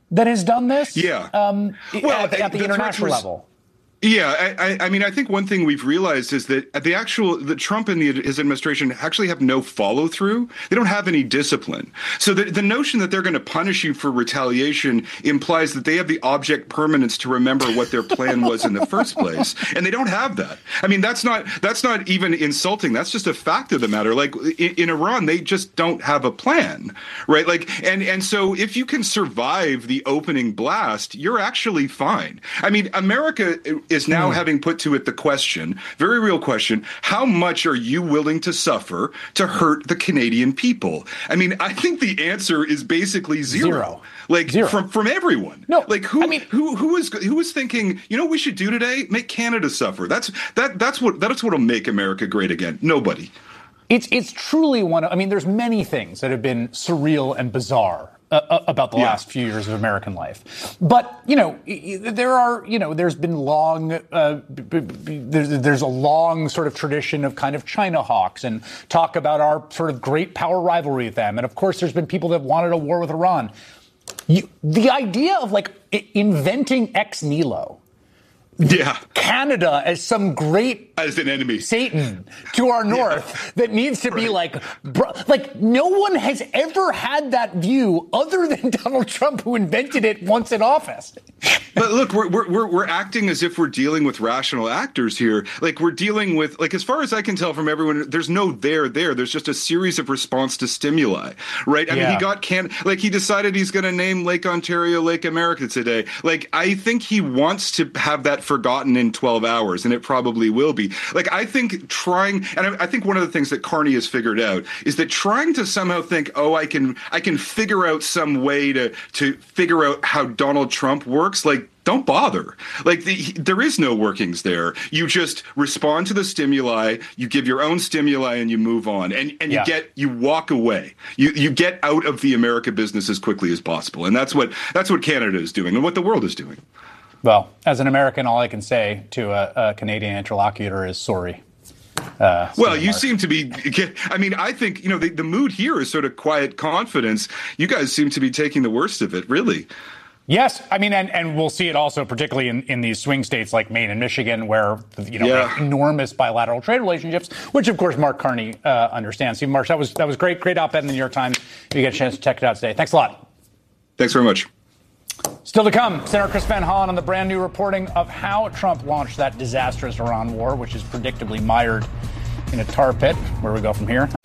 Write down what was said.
that has done this. Yeah. At the international level. Yeah, I mean, I think one thing we've realized is that the Trump and his administration actually have no follow through. They don't have any discipline. So the notion that they're going to punish you for retaliation implies that they have the object permanence to remember what their plan was in the first place, and they don't have that. I mean, that's not even insulting. That's just a fact of the matter. Like in Iran, they just don't have a plan, right? Like, and so if you can survive the opening blast, you're actually fine. I mean, America is now having put to it the question, very real question, how much are you willing to suffer to hurt the Canadian people? I mean, I think the answer is basically zero. Like zero. From everyone. No, like who is thinking, you know what we should do today? Make Canada suffer. That's what'll make America great again. Nobody. It's truly one of, I mean, there's many things that have been surreal and bizarre about the last few years of American life. But, there's been there's a long sort of tradition of kind of China hawks and talk about our sort of great power rivalry with them. And of course, there's been people that wanted a war with Iran. The idea of like inventing ex nihilo. Canada as some great as an enemy Satan to our north that needs to be like no one has ever had that view other than Donald Trump, who invented it once in office. But look, we're acting as if we're dealing with rational actors here. Like we're dealing with, like, as far as I can tell from everyone, there's no there. There's just a series of response to stimuli, right? I mean, he decided he's going to name Lake Ontario Lake America today. Like, I think he wants to have that forgotten in 12 hours, and it probably will be. Like, I think I think one of the things that Carney has figured out is that trying to somehow think, I can figure out some way to figure out how Donald Trump works. Like, don't bother. Like, there is no workings there. You just respond to the stimuli, you give your own stimuli, and you move on. And you walk away. You get out of the America business as quickly as possible. And that's what Canada is doing and what the world is doing. Well, as an American, all I can say to a Canadian interlocutor is sorry. You seem to be, I mean, I think, the mood here is sort of quiet confidence. You guys seem to be taking the worst of it, really. Yes. I mean, and we'll see it also, particularly in these swing states like Maine and Michigan, where, enormous bilateral trade relationships, which, of course, Mark Carney understands. Stephen Marche, that was great op-ed in the New York Times. If you get a chance to check it out today. Thanks a lot. Thanks very much. Still to come, Senator Chris Van Hollen on the brand new reporting of how Trump launched that disastrous Iran war, which is predictably mired in a tar pit. Where do we go from here?